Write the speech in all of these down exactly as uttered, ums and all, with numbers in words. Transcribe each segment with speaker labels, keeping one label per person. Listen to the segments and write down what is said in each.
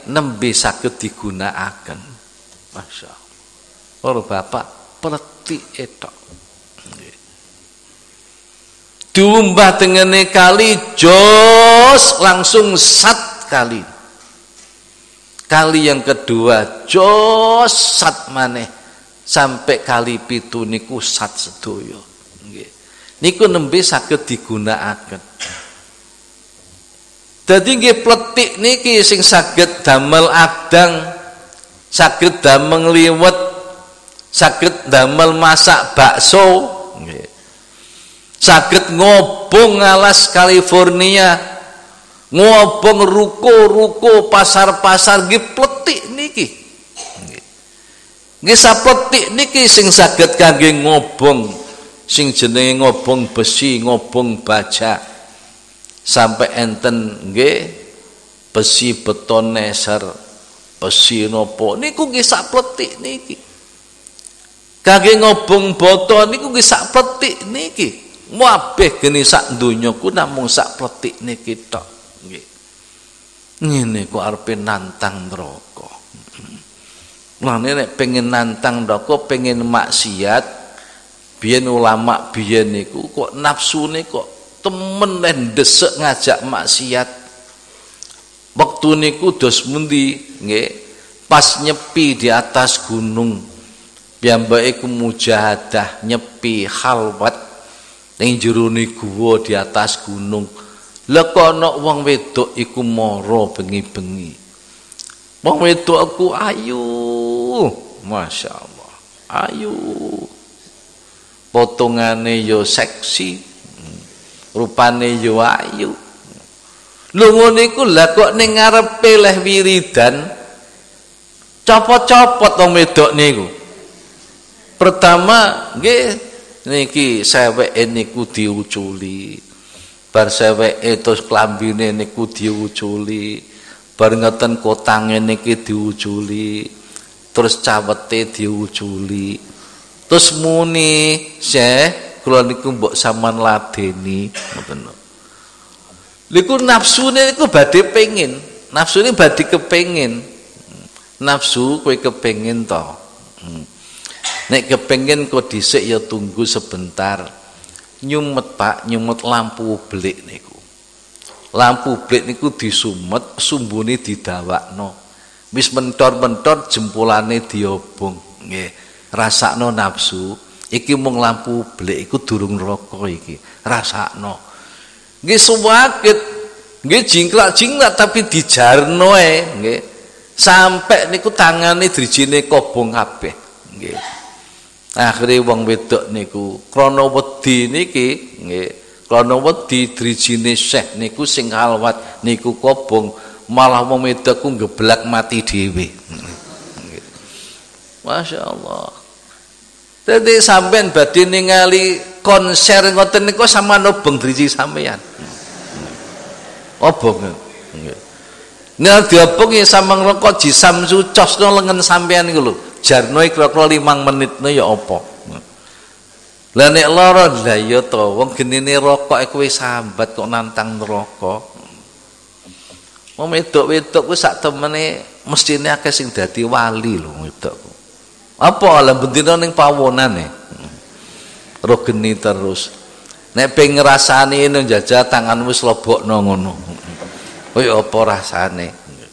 Speaker 1: nembe saged digunakaken. Masyaallah. Para bapak pletik etok. Diumbah tengene kali jos langsung sat kali. Kali yang kedua jos sat maneh sampai kali pitu niku sat sedaya. Nggih. Niku nembe saged digunakaken. Dadi nggih pletik niki sing saged damel adang, saged damel liwet, saged damel masak bakso, nggih. Saged ngobong alas California, ngobong ruko-ruko, pasar-pasar nggih pletik niki. Nggih. Nggih sapletik niki sing saged kangge ngobong sing jenenge ngobong besi, ngobong baja. Sampai enten nggih besi beton neser, besi nopo niku nggih sak pletik niki. Kangge ngobong boto niku nggih sak pletik niki. Kabeh geni sak donya ku namung sak pletik niki tok nggih. Ngene kok arepe nantang neraka. Mulane nek pengen nantang neraka, pengen maksiat, biyen ulama biyen niku kok nafsune kok temen ndesek ngajak maksiat. Waktu niku dos mundi nggih, pas nyepi di atas gunung. Piyambake ku mujahadah nyepi khalwat ning jero guwa di atas gunung. Lah kok ana wong wedok iku mara bengi-bengi. Wong wedok aku ayu. Masyaallah. Ayu. Potongane yo seksi. Rupane yo ayu. Lho ngene iku lah kok ning ngarepe leh wiridan copot-copot wong wedok niku. Pertama nggih niki seweke niku diuculi. Bar seweke terus klambine niku diuculi. Bar ngeten kotange niki diuculi. Terus cawete diuculi. Terus muni, "Syekh, kula niku mbok sampean ladeni." Ngoten. Niku nafsune niku badhe pengin, nafsune badhe kepengin. Nafsu kowe kepengin to. Nek kepengin kok dhisik ya tunggu sebentar. Nyumet Pak, nyumet lampu blik niku. Lampu blik niku disumet, sumbune didawakno. Wis mentor-mentor jempolane diobong. Nggih, rasakno nafsu. Iki mung lampu blik iku durung neraka iki. Rasakno. Nggih suwakit, nggih jingklak-jingklak tapi dijarno ae, nggih. Sampai niku tangane drijine kobong kabeh. Nggih. Akhire wong wedok niku krana wedi niki nggih, krana wedi drijine Syekh niku sing halwat niku kobong, malah wong wedok ku geblak mati dhewe. Masyaallah. Dadi sampean badhe ningali konser ngoten niku sampean obong driji sampean. Obong. Nggih. Nek diobong ya sampean rokok jisam sucosno lengen sampean niku lho. Jarno kira-kira limang menit ya apa. Lah nek lara lah ya to, wong genine rokok kowe sambat kok nantang neraka. Wong wedok-wedok ku sak temene mestine akeh sing dadi wali lho wedok. Apa lah bendina ning pawonane. Rogeni terus. Nek peng ngrasani ning jajah tangan wis lobokno ngono. Kaya apa rasane.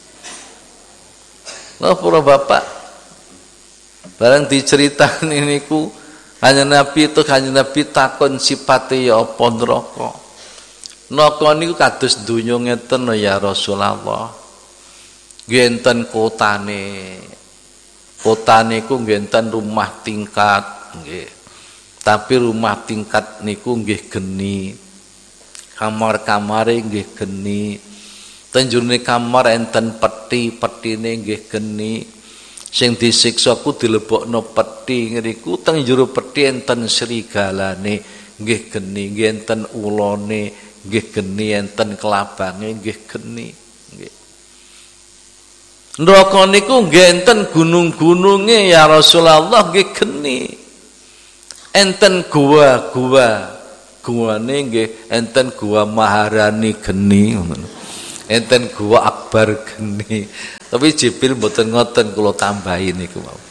Speaker 1: Lha para bapak barang diceritani niku hanya Nabi itu hanya Nabi takon sipate ya apa neraka. Neraka niku kados donya ngeten ya Rasulullah. Nggih enten kotane. Kotane niku nggih enten rumah tingkat nggih. Tapi rumah tingkat niku nggih geni. Kamar-kamare nggih geni. Tenjurne kamar enten peti, petine nggih geni. Sing disiksa ku dilebokno peti ngriku teng jero peti enten serigalane nggih geni, nggih enten ulone nggih geni, enten kelabange nggih geni nggih. Neraka niku nggih enten gunung-gununge ya Rasulullah nggih geni. Enten gua-gua, guane nggih enten gua Maharani geni ngono. Enten gua Akbar geni. Tapi Jibril mboten ngoten kula tambahi niku mau.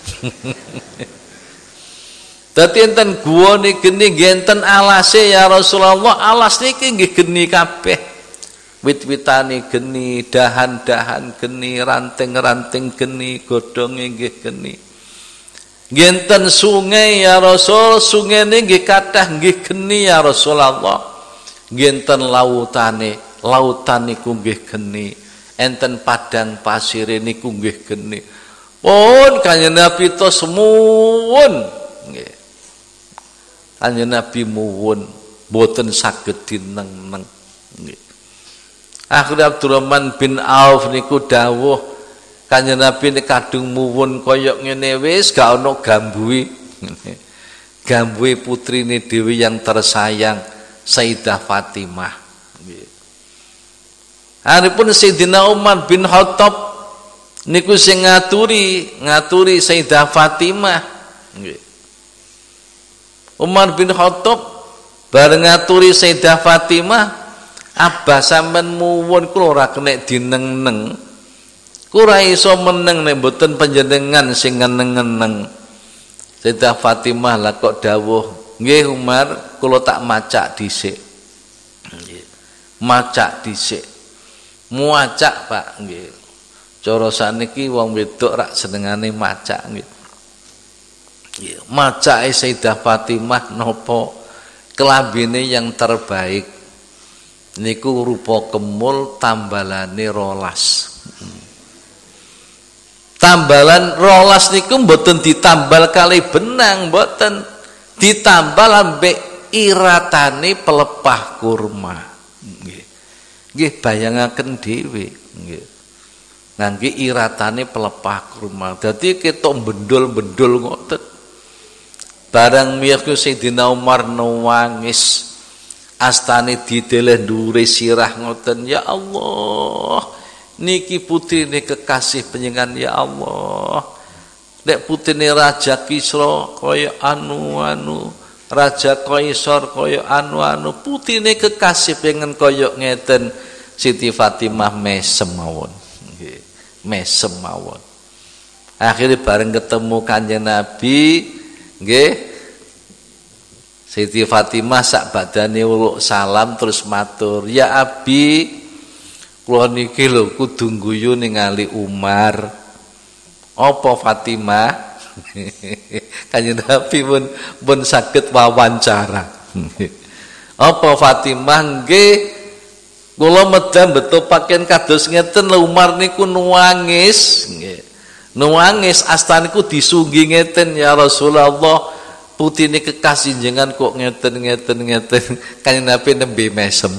Speaker 1: Dadi enten guwa niki nggih enten alase ya Rasulullah, alas niki nggih geni kabeh. Wit-witane geni, dahan-dahan geni, ranting-ranting geni, godhonge nggih geni. Nggih enten sungai ya Rasul, sungene nggih kathah nggih geni ya Rasulullah. Nggih enten lautane, lautan niku nggih geni. Enten padang pasir niku nggih geni. Pun Kanjeng Nabi to semuwun nggih. Kanjeng Nabi muwun boten saged dineng-neng nggih. Akhire Abdurrahman bin Auf niku dawuh Kanjeng Nabi nek kadung muwun kaya ngene wis gak ana gambuhe. Gambuhe putrine dhewe yang tersayang Sayyidah Fatimah nggih. Aripun Sayyidina Umar bin Khattab niku sing ngaturi, ngaturi Sayyidah Fatimah nggih. Umar bin Khattab bareng ngaturi Sayyidah Fatimah, "Abah sampean muwun kula ora kena dineng-neng. Kula iso meneng nek mboten panjenengan sing ngeneng-ngeneng." Sayyidah Fatimah lah kok dawuh, "Nggih Umar, kula tak macak dhisik." Nggih. Macak dhisik. Muacak Pak nggih. Cara saniki wong wedok rak senengane macak nggih. Nggih, macake Sayyidah Fatimah napa kelambine yang terbaik. Niku rupa kemul tambalane rolas. Tambalan rolas niku mboten ditambal kali benang, mboten. Ditambal ambek iratane pelepah kurma. Nggih. Nggih bayangaken dhewe nggih. Ngangge iratane pelepah kurma. Dadi ketok bendol-bendol ngoten. Barang miyos Sayyidina Umar nangis astane dideleh ndure sirah ngoten, ya Allah. Niki putrine kekasih panjenengan ya Allah. Nek putrine Raja Kisra kaya anu-anu, Raja Kaisar kaya anu-anu, putrine kekasih pengen kaya ngeten. Siti Fatimah mesem mawon. Nggih, mesem mawon. Akhire bareng ketemu Kanjeng Nabi, nggih. Siti Fatimah sak badane uluk salam terus matur, "Ya Abi, kula niki lho kudu guyu ningali Umar." Apa Fatimah? Kanjeng Nabi pun pun saged wawancara. Apa Fatimah? Nggih, kula medam betul pakaian kados ngeten lho Umar niku nuangis, nggih. Nuangis astaniku disunggi ngeten ya Rasulullah. Putrine kekasih jenengan kok ngeten-ngeten ngeten. Kanjeng Nabi nembe mesem.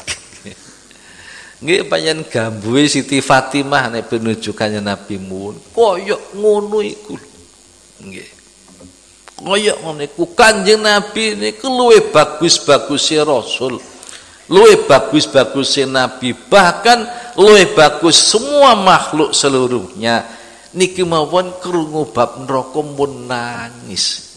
Speaker 1: Nggih panjenengan gambuhe Siti Fatimah nek pinuju Kanjeng Nabi muwun. Kaya ngono iku. Nggih. Kaya ngono iku Kanjeng Nabi niku luwih bagus-baguse Rasul. Luwih bagus-baguse Nabi, bahkan luwih bagus semua makhluk seluruhnya. Niki mawon krungu bab neraka mun nangis.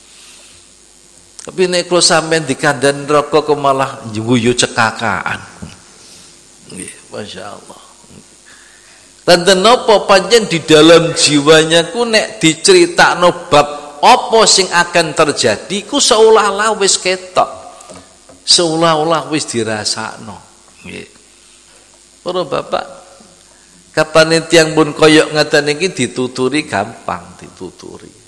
Speaker 1: Tapi nek kula sampean dikandhan neraka kok malah guyu cekakaan. Nggih, masyaallah. Tenten napa pancen di dalam jiwanya ku nek diceritakno bab apa sing akan terjadi ku seolah-olah wis ketok. Seolah-olah wis dirasakno. Nggih. Para bapak, kapan tiyang pun koyok ngeten iki dituturi gampang dituturi.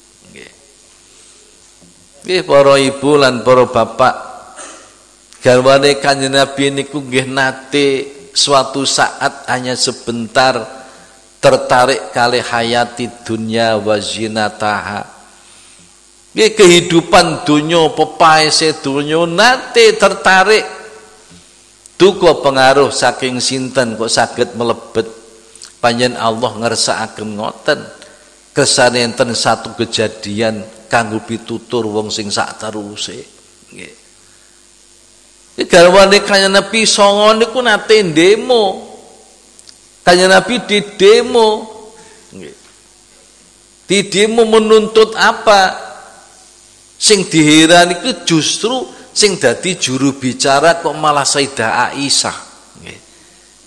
Speaker 1: Nggih para ibu lan para bapak, garwane Kanjeng Nabi niku nggih nate suatu saat hanya sebentar tertarik kali hayati dunya wa zinataha. Nggih kehidupan dunya pepaese dunya nate tertarik. Duka pengaruh saking sinten kok saged melebet panjen Allah ngersakaken ngoten. Kersane enten satu kejadian kanggo pitutur wong sing sak teruse. Nggih. Iki garwane Kanjeng Nabi songo niku nate demo. Kanjeng Nabi di demo. Nggih. Di demo menuntut apa? Sing diheran iku justru sing dadi juru bicara kok malah Sayyidah Aisyah. Nggih.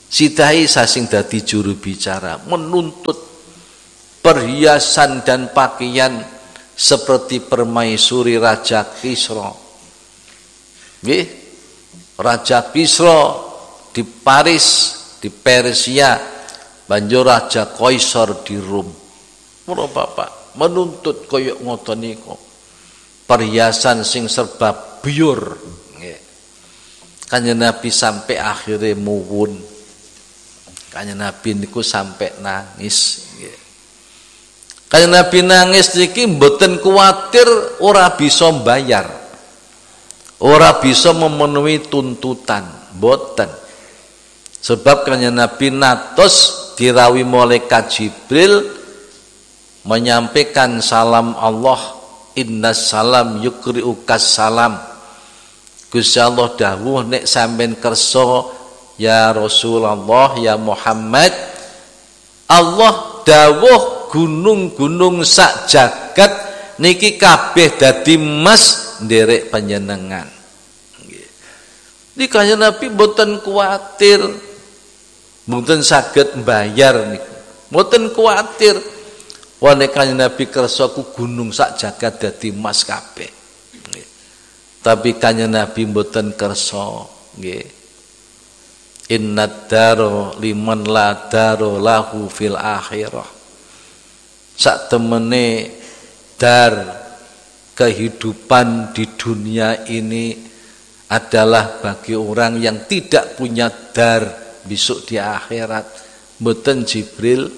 Speaker 1: Siti Aisyah sing dadi juru bicara menuntut perhiasan dan pakaian seperti permaisuri Raja Kisra. Nggih, Raja Kisra di Paris, di Persia, banjur Raja Kaisar di Rom. Para bapak menuntut koyok ngoten niku. Perhiasan sing serba biur. Nggih. Kanjeng Nabi sampai akhirnya muwun. Kanjeng Nabi niku sampai nangis. Nggih. Kanjeng Nabi nangis niki mboten kuwatir ora bisa bayar. Ora bisa memenuhi tuntutan, mboten. Sebab Kanjeng Nabi natos dirawi malaikat Jibril menyampaikan salam Allah, innas salam yukriukas salam. Gusti Allah dawuh nek sampean kersa ya Rasulullah ya Muhammad, Allah dawuh gunung-gunung sak jagat niki kabeh dadi emas nderek panjenengan. Nggih. Niki Kanjeng Nabi mboten kuwatir, mboten saged mbayar niku. Mboten kuwatir. Wah nek Kanjeng Nabi kersa ku gunung sak jagat dadi emas kabeh. Nggih. Tapi Kanjeng Nabi mboten kersa, nggih. Innad daro liman la daro lahu fil akhirah. Sak temene dar kehidupan di dunia ini adalah bagi orang yang tidak punya dar besok di akhirat. Mboten Jibril.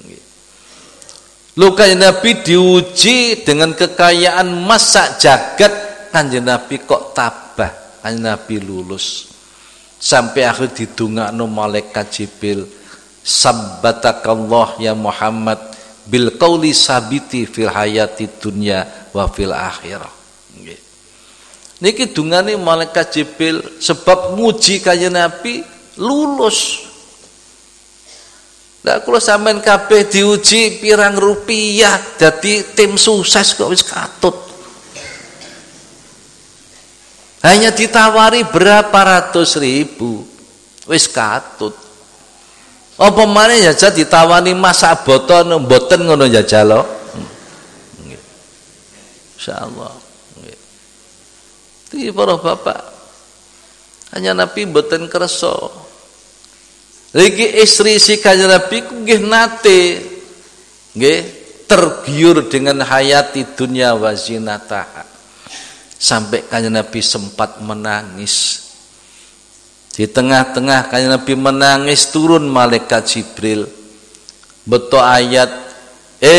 Speaker 1: Lho Kanjeng Nabi diuji dengan kekayaan emas sak jagat, Kanjeng Nabi kok tabah, Kanjeng Nabi lulus. Sampai akhir didungakno malaikat Jibril, sabbatakallah ya Muhammad bil qauli sabiti fil hayati dunya wa fil akhirah. Nggih. Niki dungane malaikat Jibril sebab muji Kanjeng Nabi lulus. Lah kula sampean kabeh diuji pirang rupiah dadi tim sukses kok wis katut. Hanya ditawari berapa ratus ribu wis katut. Apa maneh jajal ditawani masak boten mboten ngono jajal lho. Nggih. Insyaallah. Nggih. Iki para bapak. Hanya Nabi mboten kersa. Iki istri si Kanjeng Nabi nggih nate nggih tergiur dengan hayati dunia wa zinataha. Sampai Kanjeng Nabi sempat menangis. Di tengah-tengah Kanjeng Nabi menangis turun malaikat Jibril. Beto ayat